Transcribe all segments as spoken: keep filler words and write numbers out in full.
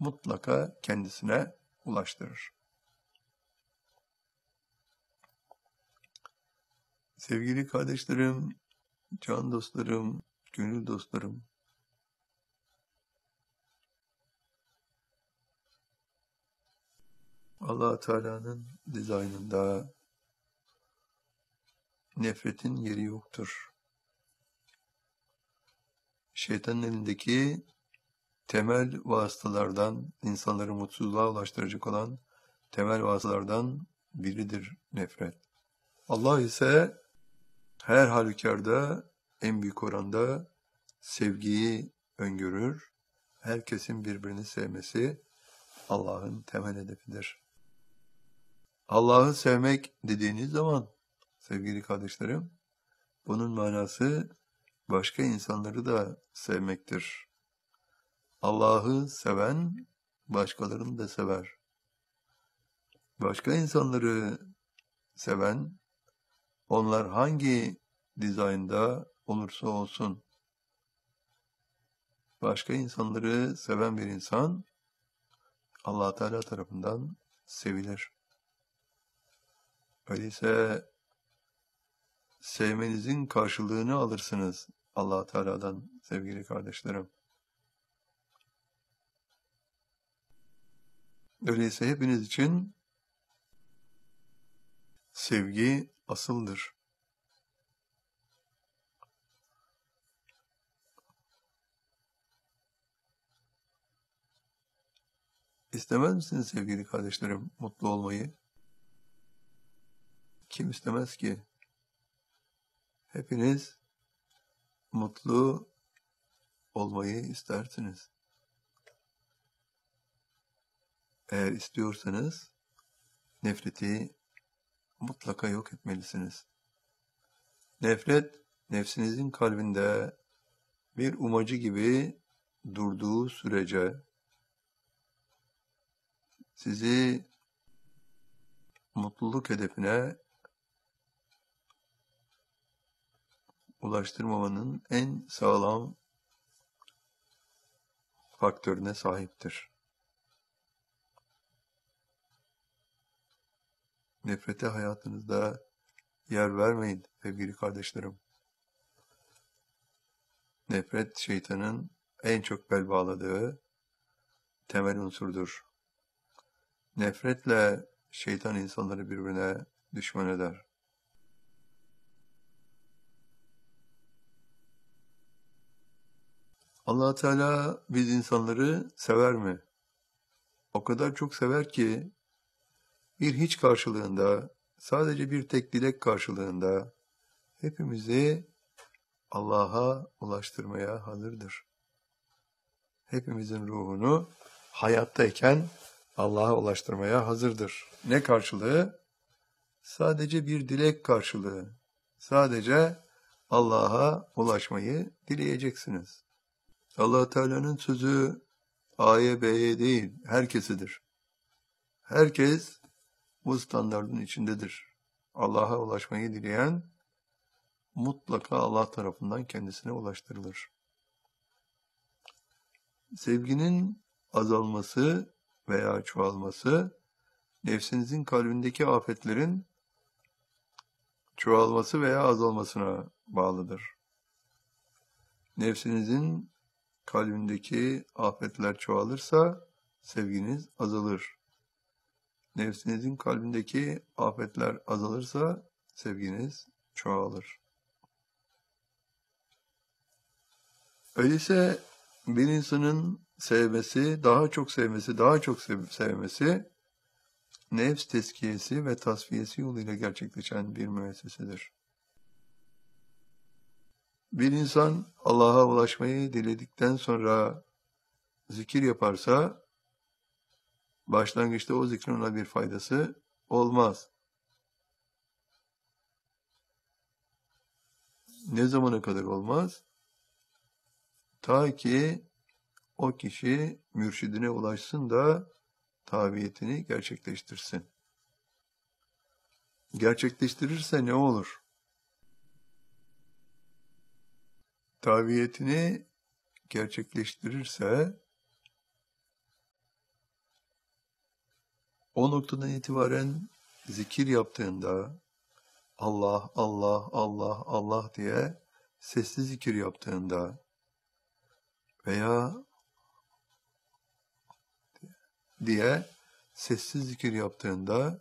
mutlaka kendisine ulaştırır. Sevgili kardeşlerim, can dostlarım, gönül dostlarım, Allah Teala'nın dizaynında nefretin yeri yoktur. Şeytanın elindeki temel vasıtalardan, insanları mutsuzluğa ulaştıracak olan temel vasıtalardan biridir nefret. Allah ise her halükarda en büyük oranda sevgiyi öngörür. Herkesin birbirini sevmesi Allah'ın temel hedefidir. Allah'ı sevmek dediğiniz zaman sevgili kardeşlerim, bunun manası başka insanları da sevmektir. Allah'ı seven başkalarını da sever. Başka insanları seven, onlar hangi dizaynda olursa olsun, başka insanları seven bir insan Allah Teala tarafından sevilir. Öyleyse sevmenizin karşılığını alırsınız Allah Teala'dan sevgili kardeşlerim. Öyleyse hepiniz için sevgi asıldır. İstemez misiniz sevgili kardeşlerim mutlu olmayı? Kim istemez ki? Hepiniz mutlu olmayı istersiniz. Eğer istiyorsanız nefreti mutlaka yok etmelisiniz. Nefret, nefsinizin kalbinde bir umacı gibi durduğu sürece sizi mutluluk hedefine ulaştırmamanın en sağlam faktörüne sahiptir. Nefrete hayatınızda yer vermeyin sevgili kardeşlerim. Nefret şeytanın en çok bel bağladığı temel unsurdur. Nefretle şeytan insanları birbirine düşman eder. Allah Teala biz insanları sever mi? O kadar çok sever ki bir hiç karşılığında, sadece bir tek dilek karşılığında hepimizi Allah'a ulaştırmaya hazırdır. Hepimizin ruhunu hayattayken Allah'a ulaştırmaya hazırdır. Ne karşılığı? Sadece bir dilek karşılığı. Sadece Allah'a ulaşmayı dileyeceksiniz. Allah Teala'nın sözü A'ya B'ye değil, herkesidir. Herkes bu standardın içindedir. Allah'a ulaşmayı dileyen mutlaka Allah tarafından kendisine ulaştırılır. Sevginin azalması veya çoğalması, nefsinizin kalbindeki afetlerin çoğalması veya azalmasına bağlıdır. Nefsinizin kalbindeki afetler çoğalırsa sevginiz azalır. Nefsinizin kalbindeki afetler azalırsa sevginiz çoğalır. Öyleyse bir insanın sevmesi, daha çok sevmesi, daha çok sev- sevmesi, nefs tezkiyesi ve tasfiyesi yoluyla gerçekleşen bir müessesedir. Bir insan Allah'a ulaşmayı diledikten sonra zikir yaparsa, başlangıçta o zikrin ona bir faydası olmaz. Ne zamana kadar olmaz? Ta ki o kişi mürşidine ulaşsın da tabiyetini gerçekleştirsin. Gerçekleştirirse ne olur? Tabiyetini gerçekleştirirse O noktadan itibaren zikir yaptığında Allah, Allah, Allah, Allah diye sesli zikir yaptığında veya diye sessiz zikir yaptığında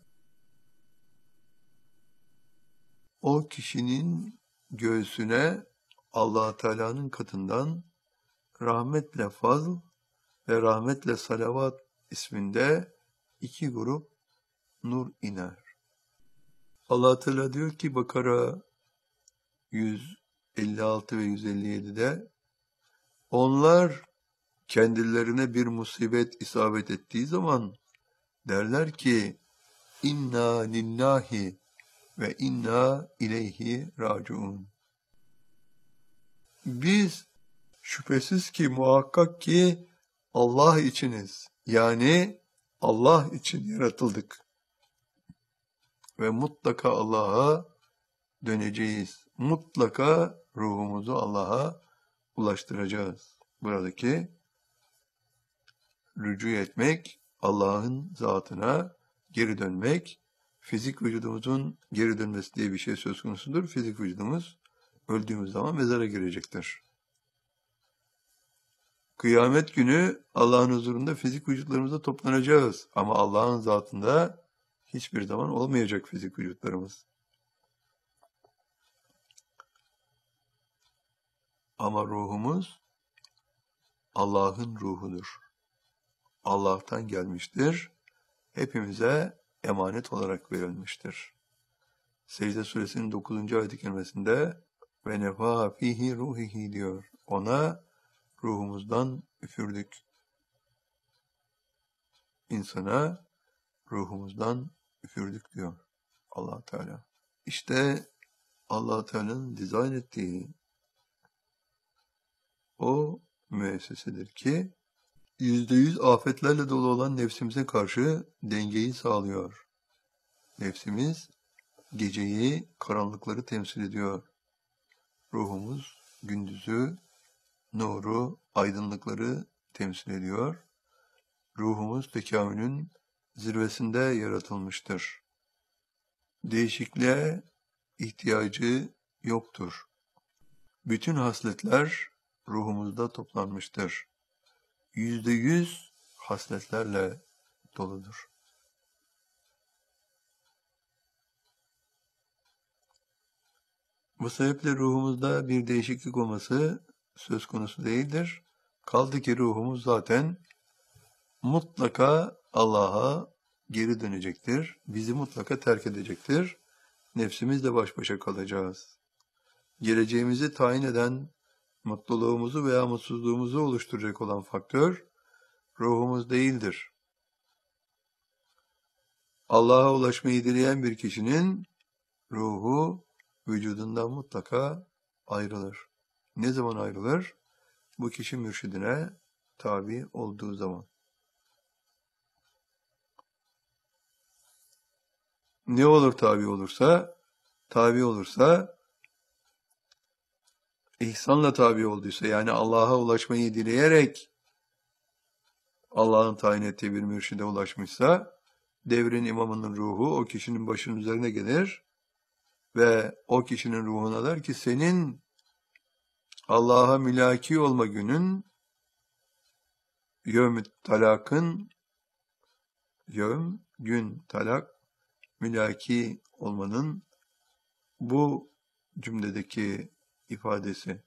o kişinin göğsüne Allah Teala'nın katından rahmetle fazl ve rahmetle salavat isminde iki grup nur iner. Allah Teala diyor ki Bakara yüz elli altı ve yüz elli yedi'de onlar kendilerine bir musibet isabet ettiği zaman derler ki inna lillahi ve inna ileyhi raciun. Biz şüphesiz ki muhakkak ki Allah içiniz. Yani Allah için yaratıldık. Ve mutlaka Allah'a döneceğiz. Mutlaka ruhumuzu Allah'a ulaştıracağız. Buradaki rücu etmek, Allah'ın zatına geri dönmek, fizik vücudumuzun geri dönmesi diye bir şey söz konusudur. Fizik vücudumuz öldüğümüz zaman mezara girecektir. Kıyamet günü Allah'ın huzurunda fizik vücutlarımızda toplanacağız. Ama Allah'ın zatında hiçbir zaman olmayacak fizik vücutlarımız. Ama ruhumuz Allah'ın ruhudur. Allah'tan gelmiştir. Hepimize emanet olarak verilmiştir. Secde suresinin dokuzuncu ayet-i kerimesinde ve nefâ fîhî ruhihi diyor. Ona ruhumuzdan üfürdük. İnsana ruhumuzdan üfürdük diyor Allah Teala. İşte Allah Teala'nın dizayn ettiği o müessesedir ki yüzde yüz afetlerle dolu olan nefsimize karşı dengeyi sağlıyor. Nefsimiz geceyi, karanlıkları temsil ediyor. Ruhumuz gündüzü, nuru, aydınlıkları temsil ediyor. Ruhumuz tekamülün zirvesinde yaratılmıştır. Değişikliğe ihtiyacı yoktur. Bütün hasletler ruhumuzda toplanmıştır. Yüzde yüz hasletlerle doludur. Bu sebeple ruhumuzda bir değişiklik olması söz konusu değildir. Kaldı ki ruhumuz zaten mutlaka Allah'a geri dönecektir. Bizi mutlaka terk edecektir. Nefsimizle baş başa kalacağız. Geleceğimizi tayin eden, mutluluğumuzu veya mutsuzluğumuzu oluşturacak olan faktör ruhumuz değildir. Allah'a ulaşmayı dileyen bir kişinin ruhu vücudundan mutlaka ayrılır. Ne zaman ayrılır? Bu kişi mürşidine tabi olduğu zaman. Ne olur tabi olursa? Tabi olursa, ihsanla tabi olduysa, yani Allah'a ulaşmayı dileyerek Allah'ın tayin ettiği bir mürşide ulaşmışsa, devrin imamının ruhu o kişinin başının üzerine gelir ve o kişinin ruhuna der ki senin Allah'a mülaki olma günün yevm talakın yevm gün talak mülaki olmanın bu cümledeki ifadesi.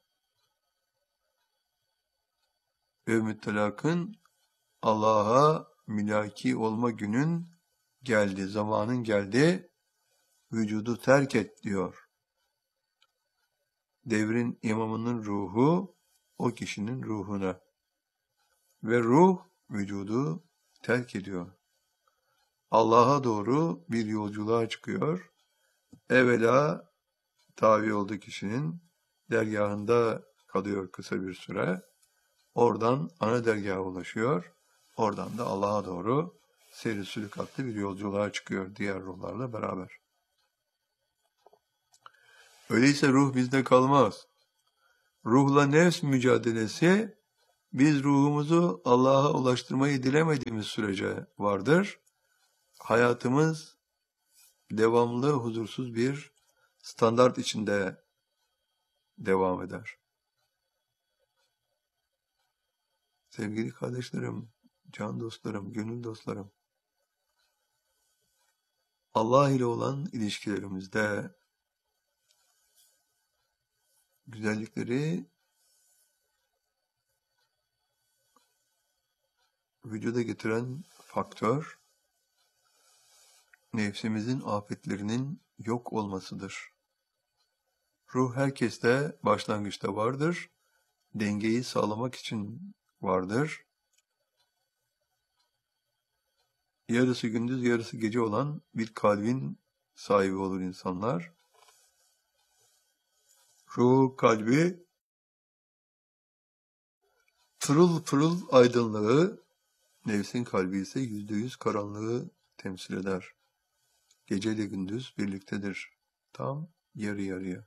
Yevm talakın Allah'a mülaki olma günün geldi, zamanın geldi, vücudu terk et diyor. Devrin imamının ruhu o kişinin ruhuna ve ruh vücudu terk ediyor. Allah'a doğru bir yolculuğa çıkıyor. Evvela tabi olduğu kişinin dergahında kalıyor kısa bir süre. Oradan ana dergaha ulaşıyor. Oradan da Allah'a doğru seyri sülükatlı bir yolculuğa çıkıyor diğer ruhlarla beraber. Öyleyse ruh bizde kalmaz. Ruhla nefs mücadelesi biz ruhumuzu Allah'a ulaştırmayı dilemediğimiz sürece vardır. hayatımız devamlı huzursuz bir standart içinde devam eder. Sevgili kardeşlerim, can dostlarım, gönül dostlarım, Allah ile olan ilişkilerimizde güzellikleri vücuda getiren faktör, nefsimizin afetlerinin yok olmasıdır. Ruh herkeste başlangıçta vardır, dengeyi sağlamak için vardır. Yarısı gündüz, yarısı gece olan bir kalbin sahibi olur insanlar. Ruh, kalbi, pırıl pırıl aydınlığı, nefsin kalbi ise yüzde yüz karanlığı temsil eder. Gece ile gündüz birliktedir. Tam yarı yarıya.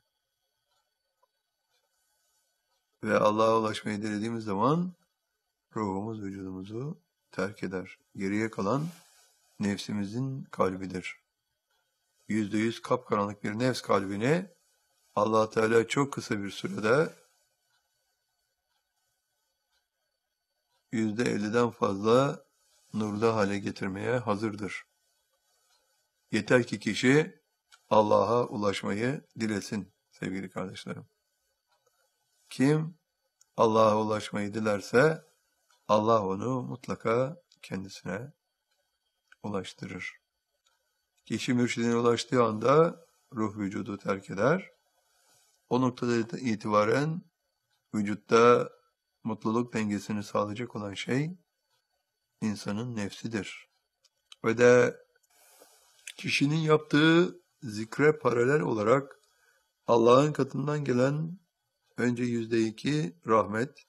Ve Allah'a ulaşmayı dilediğimiz zaman ruhumuz vücudumuzu terk eder. Geriye kalan nefsimizin kalbidir. Yüzde yüz kapkaranlık bir nefs kalbini Allah Teala çok kısa bir sürede yüzde elliden fazla nurlu hale getirmeye hazırdır. Yeter ki kişi Allah'a ulaşmayı dilesin sevgili kardeşlerim. Kim Allah'a ulaşmayı dilerse Allah onu mutlaka kendisine ulaştırır. Kişi mürşidine ulaştığı anda ruh vücudu terk eder. O noktada itibaren vücutta mutluluk dengesini sağlayacak olan şey insanın nefsidir. Ve de kişinin yaptığı zikre paralel olarak Allah'ın katından gelen önce yüzde iki rahmet,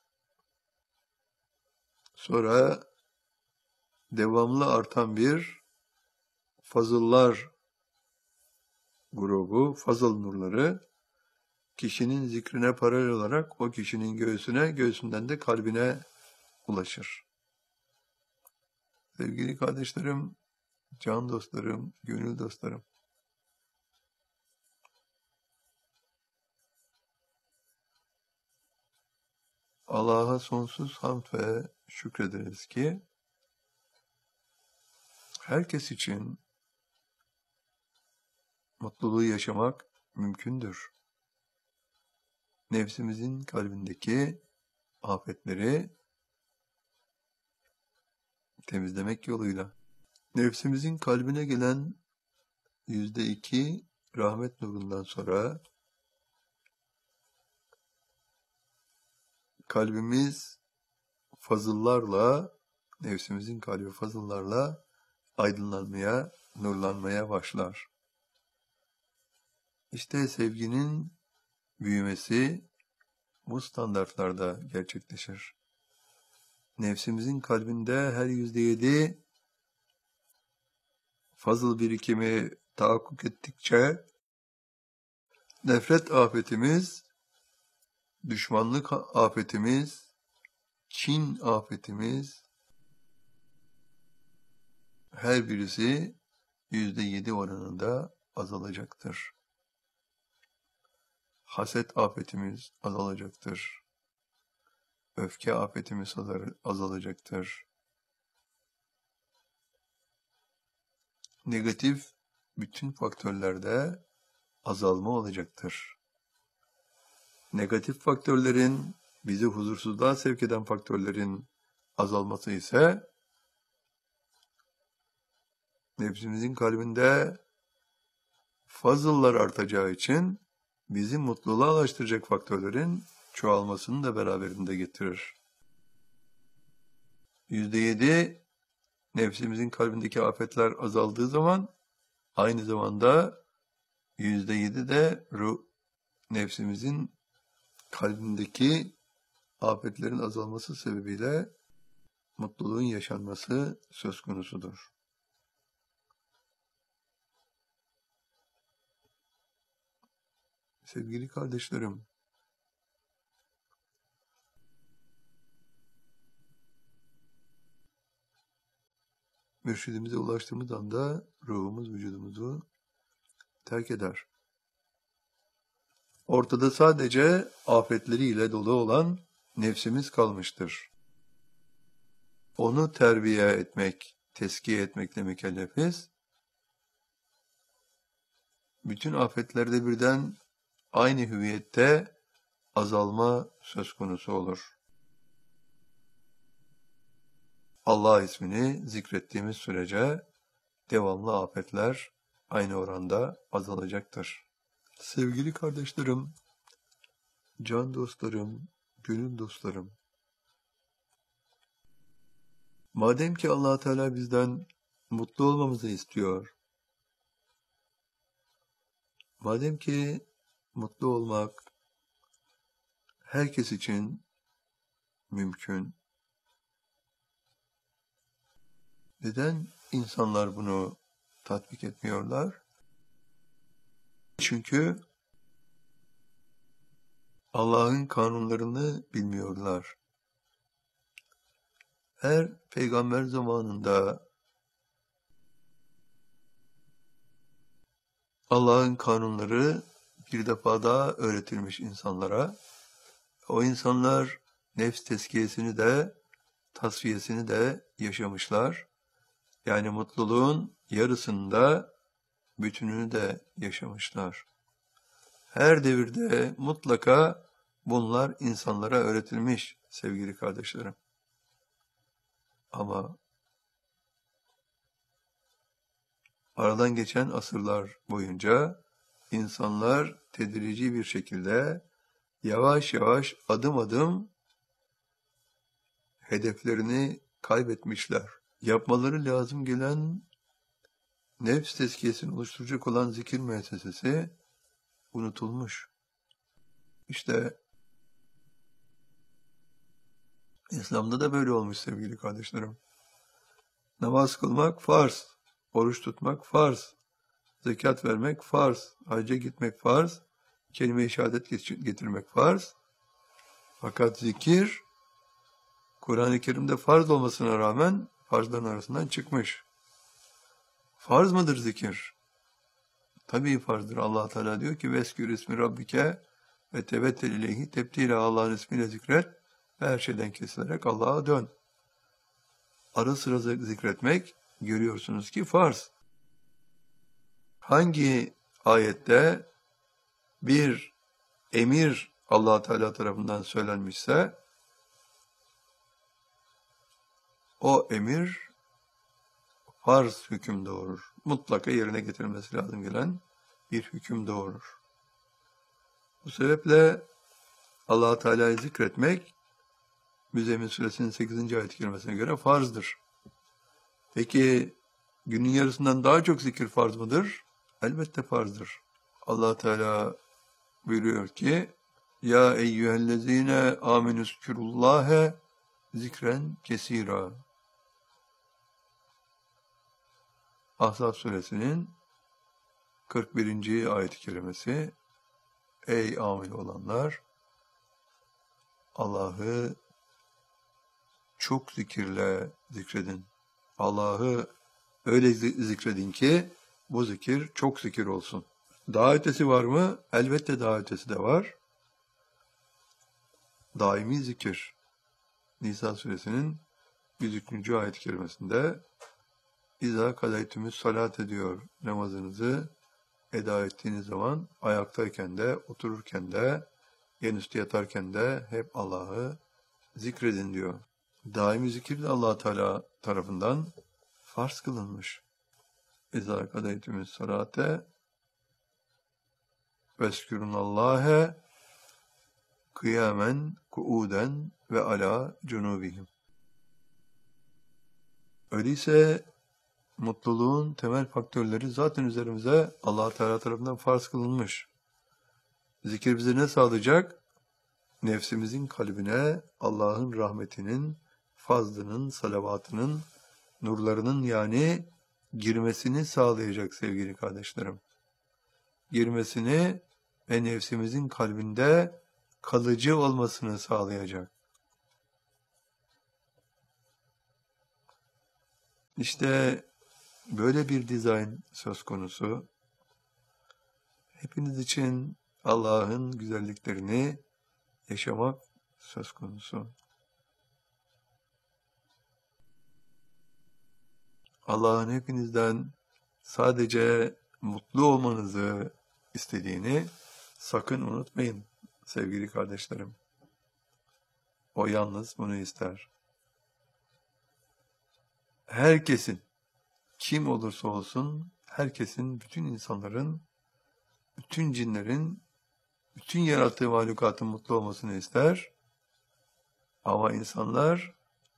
sonra devamlı artan bir fazıllar grubu, fazıl nurları kişinin zikrine paralel olarak o kişinin göğsüne, göğsünden de kalbine ulaşır. Sevgili kardeşlerim, can dostlarım, gönül dostlarım, Allah'a sonsuz hamd ve şükrederiz ki herkes için mutluluğu yaşamak mümkündür. Nefsimizin kalbindeki afetleri temizlemek yoluyla. Nefsimizin kalbine gelen yüzde iki rahmet nurundan sonra kalbimiz fazıllarla, nefsimizin kalbi fazıllarla aydınlanmaya, nurlanmaya başlar. İşte sevginin büyümesi bu standartlarda gerçekleşir. Nefsimizin kalbinde her yüzde yedi fazıl birikimi tahakkuk ettikçe nefret afetimiz, düşmanlık afetimiz, kin afetimiz her birisi yüzde yedi oranında azalacaktır. Haset afetimiz azalacaktır. Öfke afetimiz azalacaktır. Negatif bütün faktörlerde azalma olacaktır. Negatif faktörlerin, bizi huzursuzluğa sevk eden faktörlerin azalması ise nefsimizin kalbinde fazıllar artacağı için bizi mutluluğa ulaştıracak faktörlerin çoğalmasını da beraberinde getirir. Yüzde yedi nefsimizin kalbindeki afetler azaldığı zaman aynı zamanda yüzde yedi de ruh, nefsimizin kalbindeki afetlerin azalması sebebiyle mutluluğun yaşanması söz konusudur. Sevgili kardeşlerim, mürşidimize ulaştığımız anda ruhumuz vücudumuzu terk eder. Ortada sadece afetleriyle dolu olan nefsimiz kalmıştır. Onu terbiye etmek, teskiye etmekle mükellefiz. Bütün afetlerde birden aynı hüviyette azalma söz konusu olur. Allah ismini zikrettiğimiz sürece devamlı afetler aynı oranda azalacaktır. Sevgili kardeşlerim, can dostlarım, gönül dostlarım, madem ki Allah Teala bizden mutlu olmamızı istiyor, madem ki mutlu olmak herkes için mümkün, neden insanlar bunu tatbik etmiyorlar? Çünkü Allah'ın kanunlarını bilmiyorlar. Her peygamber zamanında Allah'ın kanunları bir defa daha öğretilmiş insanlara. O insanlar nefs tezkiyesini de, tasfiyesini de yaşamışlar. Yani mutluluğun yarısında bütününü de yaşamışlar. Her devirde mutlaka bunlar insanlara öğretilmiş sevgili kardeşlerim. Ama aradan geçen asırlar boyunca insanlar tedrici bir şekilde yavaş yavaş adım adım hedeflerini kaybetmişler. Yapmaları lazım gelen nefs tezkiyesini oluşturacak olan zikir müessesesi unutulmuş. İşte İslam'da da böyle olmuş sevgili kardeşlerim. Namaz kılmak farz, oruç tutmak farz, zekat vermek farz, hacca gitmek farz, kelime-i şehadet getirmek farz. Fakat zikir, Kur'an-ı Kerim'de farz olmasına rağmen farzların arasından çıkmış. Farz mıdır zikir? Tabii farzdır. Allah Teala diyor ki veskür ismi rabbike ve tevettel ileyhi tebdile, Allah'ın ismiyle zikret ve her şeyden kesilerek Allah'a dön. Ara sıra zikretmek görüyorsunuz ki farz. Hangi ayette bir emir Allah Teala tarafından söylenmişse o emir farz hüküm doğurur. Mutlaka yerine getirilmesi lazım gelen bir hüküm doğurur. Bu sebeple Allah Teala'yı zikretmek Müzzemmil Suresinin sekizinci ayet-i kerimesine göre farzdır. Peki günün yarısından daha çok zikir farz mıdır? Elbette farzdır. Allah Teala buyuruyor ki ya eyyühellezine amenüzkürullâhe zikren kesira. Ahzab Suresinin kırk birinci ayet-i kerimesi. Ey amil olanlar, Allah'ı çok zikirle zikredin. Allah'ı öyle zikredin ki bu zikir çok zikir olsun. Daha ötesi var mı? Elbette daha ötesi de var. Daimi zikir. Nisa Suresinin yüz üçüncü ayet-i kerimesinde İza kadaytümüz salat ediyor namazınızı eda ettiğiniz zaman ayaktayken de, otururken de, yen üstü yatarken de hep Allah'ı zikredin diyor. Daimi zikir de Allah Teala tarafından farz kılınmış. İza kadaytümüz salate veskürunallâhe kıyamen, kuuden ve ala cunubihim. Öyleyse mutluluğun temel faktörleri zaten üzerimize Allah Teala tarafından farz kılınmış. Zikir bize ne sağlayacak? Nefsimizin kalbine Allah'ın rahmetinin, fazlının, salavatının, nurlarının yani girmesini sağlayacak sevgili kardeşlerim. Girmesini ve nefsimizin kalbinde kalıcı olmasını sağlayacak. İşte böyle bir dizayn söz konusu. Hepiniz için Allah'ın güzelliklerini yaşamak söz konusu. Allah'ın hepinizden sadece mutlu olmanızı istediğini sakın unutmayın sevgili kardeşlerim. O yalnız bunu ister. Herkesin, kim olursa olsun, herkesin, bütün insanların, bütün cinlerin, bütün yarattığı mahlukatın mutlu olmasını ister. Ama insanlar,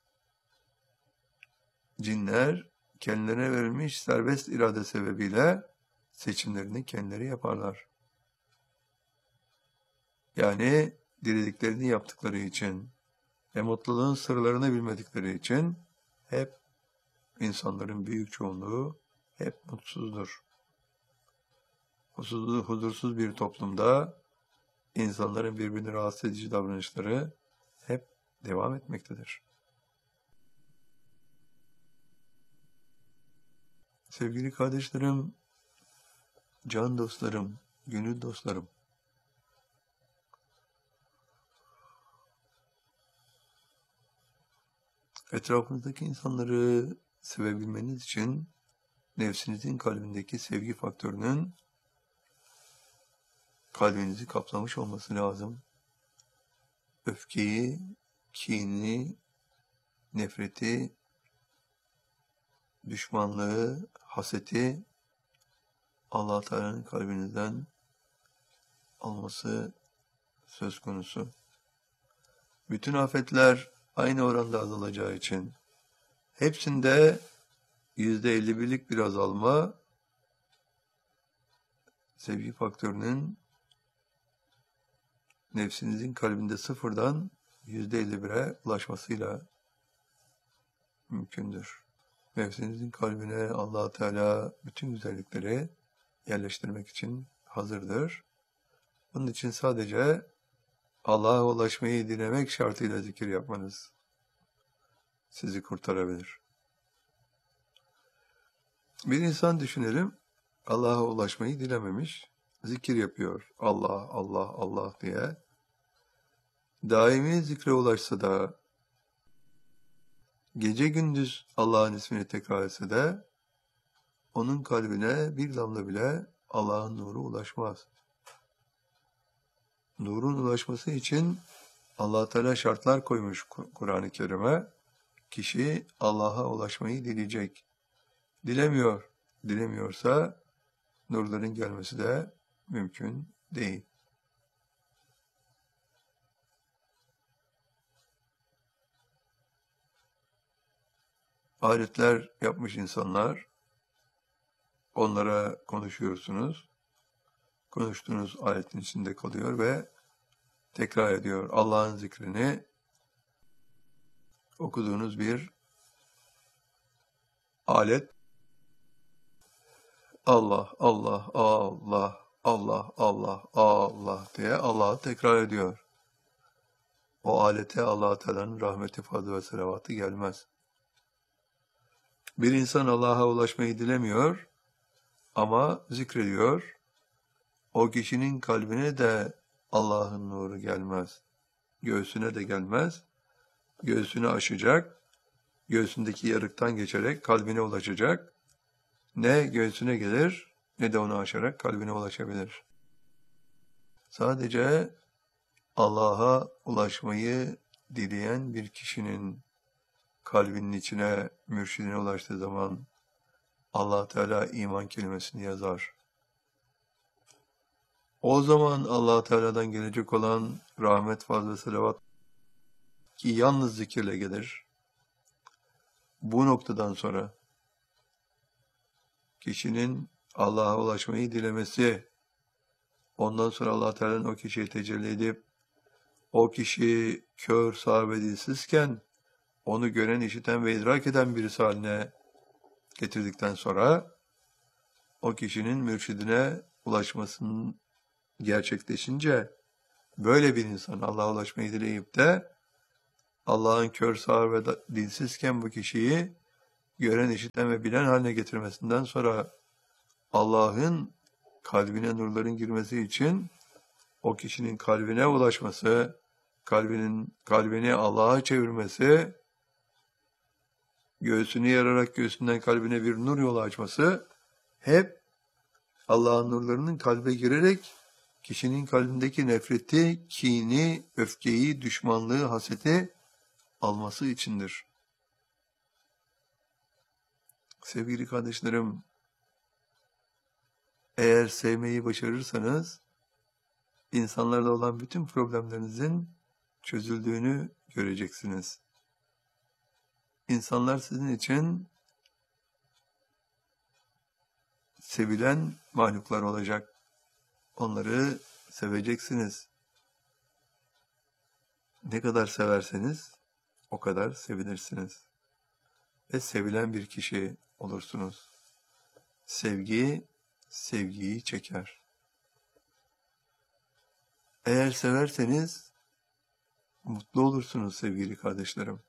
cinler, kendilerine verilmiş serbest irade sebebiyle seçimlerini kendileri yaparlar. Yani dilediklerini yaptıkları için ve mutluluğun sırlarını bilmedikleri için hep insanların büyük çoğunluğu hep mutsuzdur. Huzursuz, huzursuz bir toplumda insanların birbirini rahatsız edici davranışları hep devam etmektedir. Sevgili kardeşlerim, can dostlarım, gönül dostlarım, etrafınızdaki insanları sevebilmeniz için nefsinizin kalbindeki sevgi faktörünün kalbinizi kaplamış olması lazım. Öfkeyi, kini, nefreti, düşmanlığı, haseti Allah Teala'nın kalbinizden alması söz konusu. Bütün afetler aynı oranda azalacağı için hepsinde yüzde elli birlik bir azalma sevgi faktörünün nefsinizin kalbinde sıfırdan yüzde elli bire ulaşmasıyla mümkündür. Nefsinizin kalbine Allah Teala bütün güzellikleri yerleştirmek için hazırdır. Bunun için sadece Allah'a ulaşmayı dilemek şartıyla zikir yapmanız sizi kurtarabilir. Bir insan düşünelim, Allah'a ulaşmayı dilememiş, zikir yapıyor Allah, Allah, Allah diye. Daimi zikre ulaşsa da, gece gündüz Allah'ın ismini tekrar etse de, onun kalbine bir damla bile Allah'ın nuru ulaşmaz. Nurun ulaşması için Allah Teala şartlar koymuş Kur'an-ı Kerim'e. Kişi Allah'a ulaşmayı dileyecek. Dilemiyor. Dilemiyorsa nurların gelmesi de mümkün değil. Aletler yapmış insanlar, onlara konuşuyorsunuz. Konuştuğunuz aletin içinde kalıyor ve tekrar ediyor. Allah'ın zikrini okuduğunuz bir alet. Allah, Allah, Allah, Allah, Allah, Allah diye Allah'ı tekrar ediyor. O alete Allah-u Teala'nın rahmeti, fazlı ve selavatı gelmez. Bir insan Allah'a ulaşmayı dilemiyor ama zikrediyor. O kişinin kalbine de Allah'ın nuru gelmez. Göğsüne de gelmez. Göğsünü aşacak. Göğsündeki yarıktan geçerek kalbine ulaşacak. Ne göğsüne gelir ne de onu aşarak kalbine ulaşabilir. Sadece Allah'a ulaşmayı dileyen bir kişinin kalbinin içine, mürşidine ulaştığı zaman Allah Teala iman kelimesini yazar. O zaman Allah Teala'dan gelecek olan rahmet, fazla, selavat ki yalnız zikirle gelir. Bu noktadan sonra kişinin Allah'a ulaşmayı dilemesi, ondan sonra Allah Teala'nın o kişiye tecelli edip, o kişi kör, sağır ve dilsizken, onu gören, işiten ve idrak eden birisi haline getirdikten sonra, o kişinin mürşidine ulaşmasının gerçekleşince, böyle bir insan Allah'a ulaşmayı dileyip de, Allah'ın kör, sağır ve dilsizken bu kişiyi gören, işiten ve bilen haline getirmesinden sonra Allah'ın kalbine nurların girmesi için o kişinin kalbine ulaşması, kalbinin kalbini Allah'a çevirmesi, göğsünü yararak göğsünden kalbine bir nur yolu açması hep Allah'ın nurlarının kalbe girerek kişinin kalbindeki nefreti, kini, öfkeyi, düşmanlığı, haseti alması içindir. Sevgili kardeşlerim, eğer sevmeyi başarırsanız insanlarla olan bütün problemlerinizin çözüldüğünü göreceksiniz. İnsanlar sizin için sevilen mahluklar olacak. Onları seveceksiniz. Ne kadar severseniz o kadar sevilirsiniz. Ve sevilen bir kişi olursunuz. Sevgi, sevgiyi çeker. Eğer severseniz mutlu olursunuz sevgili kardeşlerim.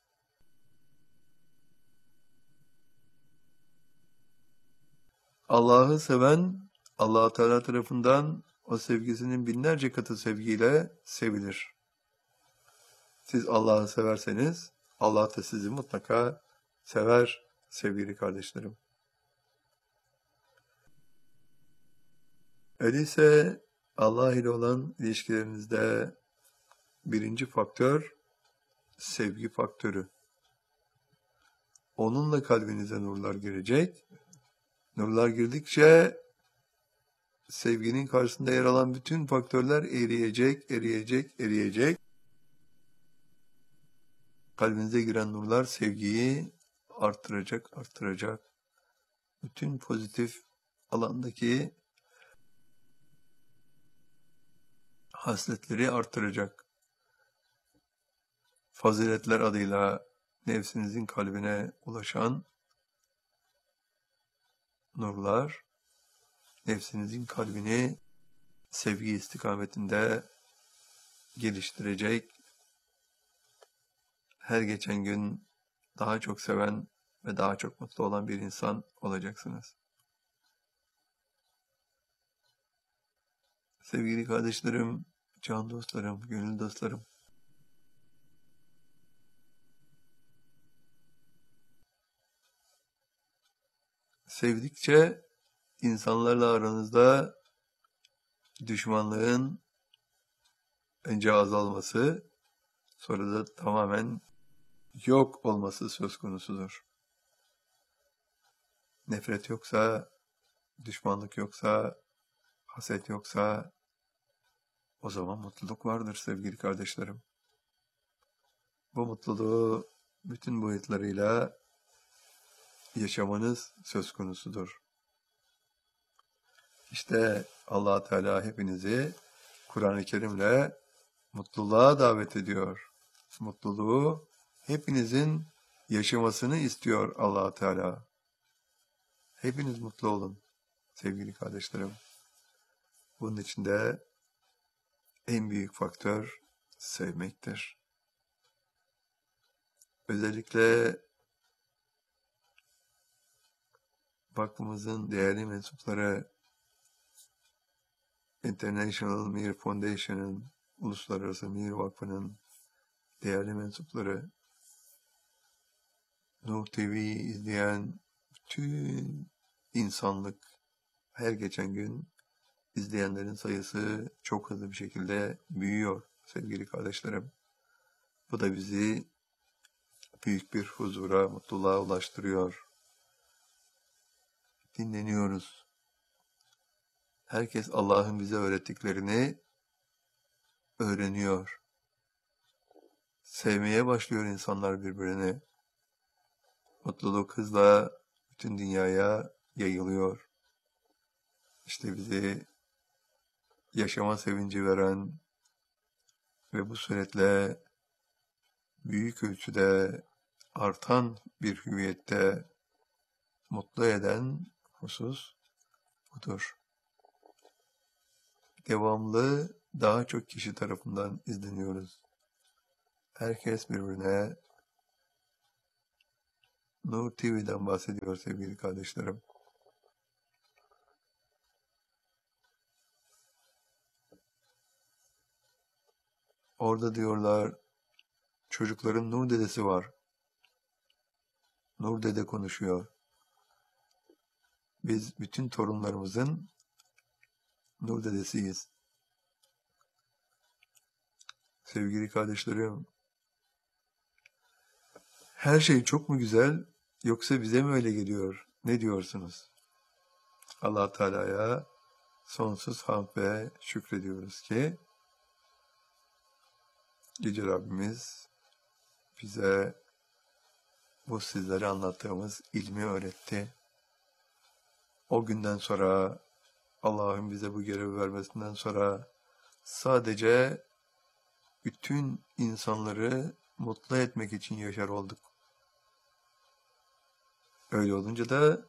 Allah'ı seven, Allah Teala tarafından o sevgisinin binlerce katı sevgiyle sevilir. Siz Allah'ı severseniz, Allah da sizi mutlaka sever sevgili kardeşlerim. Öyleyse Allah ile olan ilişkilerinizde birinci faktör sevgi faktörü. Onunla kalbinize nurlar girecek. Nurlar girdikçe sevginin karşısında yer alan bütün faktörler eriyecek, eriyecek, eriyecek. Kalbinize giren nurlar sevgiyi arttıracak, arttıracak. Bütün pozitif alandaki hasletleri arttıracak. Faziletler adıyla nefsinizin kalbine ulaşan nurlar, nefsinizin kalbini sevgi istikametinde geliştirecek, her geçen gün daha çok seven ve daha çok mutlu olan bir insan olacaksınız. Sevgili kardeşlerim, can dostlarım, gönül dostlarım, sevdikçe insanlarla aranızda düşmanlığın önce azalması, sonra da tamamen yok olması söz konusudur. Nefret yoksa, düşmanlık yoksa, haset yoksa, o zaman mutluluk vardır sevgili kardeşlerim. Bu mutluluğu bütün boyutlarıyla yaşamanız söz konusudur. İşte Allah Teala hepinizi Kur'an-ı Kerim'le mutluluğa davet ediyor. Mutluluğu hepinizin yaşamasını istiyor Allah Teala. Hepiniz mutlu olun sevgili kardeşlerim. Bunun için de en büyük faktör sevmektir. Özellikle vakfımızın değerli mensupları, International Mir Foundation'ın, Uluslararası Mir Vakfı'nın değerli mensupları, Nur T V'yi izleyen bütün insanlık, her geçen gün izleyenlerin sayısı çok hızlı bir şekilde büyüyor sevgili kardeşlerim. Bu da bizi büyük bir huzura, mutluluğa ulaştırıyor. Dinleniyoruz. Herkes Allah'ın bize öğrettiklerini öğreniyor. Sevmeye başlıyor insanlar birbirini. Mutluluk hızla bütün dünyaya yayılıyor. İşte bizi yaşama sevinci veren ve bu suretle büyük ölçüde artan bir hüviyette mutlu eden husus budur. Devamlı daha çok kişi tarafından izleniyoruz. Herkes birbirine Nur T V'den bahsediyor sevgili kardeşlerim. Orada diyorlar, çocukların Nur dedesi var. Nur dede konuşuyor. Biz bütün torunlarımızın Nur dedesiyiz. Sevgili kardeşlerim, her şey çok mu güzel, yoksa bize mi öyle geliyor? Ne diyorsunuz? Allah Teala'ya sonsuz hamd ve şükrediyoruz ki Yüce Rabbimiz bize bu sizlere anlattığımız ilmi öğretti. O günden sonra, Allah'ın bize bu görevi vermesinden sonra sadece bütün insanları mutlu etmek için yaşar olduk. Öyle olunca da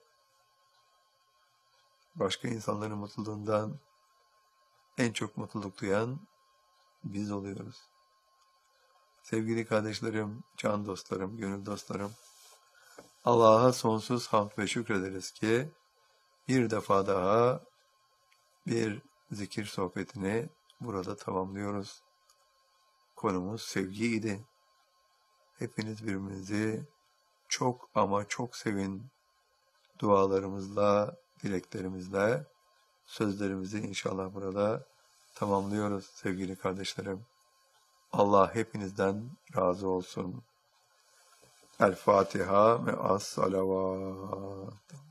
başka insanların mutluluğundan en çok mutluluk duyan biz oluyoruz. Sevgili kardeşlerim, can dostlarım, gönül dostlarım, Allah'a sonsuz hamd ve şükrederiz ki bir defa daha bir zikir sohbetini burada tamamlıyoruz. Konumuz sevgiydi. Hepiniz birbirinizi çok ama çok sevin. Dualarımızla, dileklerimizle sözlerimizi inşallah burada tamamlıyoruz sevgili kardeşlerim. Allah hepinizden razı olsun. El Fatiha ve as salavat.